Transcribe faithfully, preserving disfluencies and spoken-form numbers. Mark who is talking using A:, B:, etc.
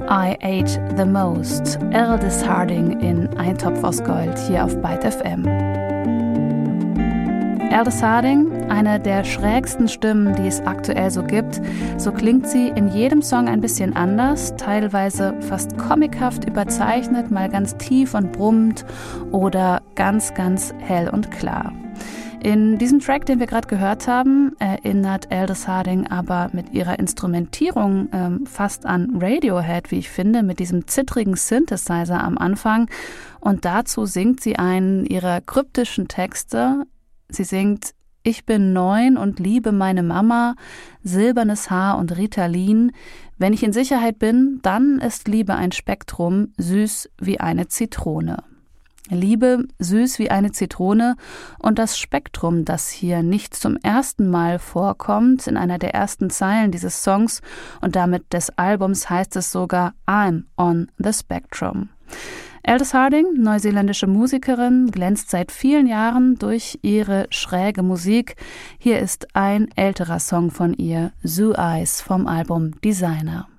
A: I Ate the Most, Aldous Harding in Ein Topf aus Gold hier auf Byte F M. Aldous Harding, eine der schrägsten Stimmen, die es aktuell so gibt. So klingt sie in jedem Song ein bisschen anders, teilweise fast comichaft überzeichnet, mal ganz tief und brummend oder ganz, ganz hell und klar. In diesem Track, den wir gerade gehört haben, erinnert Aldous Harding aber mit ihrer Instrumentierung ähm, fast an Radiohead, wie ich finde, mit diesem zittrigen Synthesizer am Anfang. Und dazu singt sie einen ihrer kryptischen Texte. Sie singt: Ich bin neun und liebe meine Mama, silbernes Haar und Ritalin. Wenn ich in Sicherheit bin, dann ist Liebe ein Spektrum, süß wie eine Zitrone. Liebe, süß wie eine Zitrone, und das Spektrum, das hier nicht zum ersten Mal vorkommt, in einer der ersten Zeilen dieses Songs und damit des Albums, heißt es sogar I'm on the Spectrum. Aldous Harding, neuseeländische Musikerin, glänzt seit vielen Jahren durch ihre schräge Musik. Hier ist ein älterer Song von ihr, Zoo Eyes vom Album Designer.